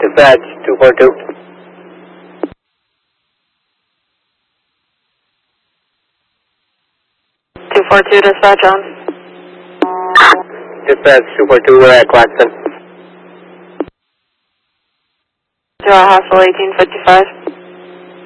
Dispatch 242. 242, dispatch on. Dispatch 242, we're at Claxton. 0 Hostel 1855.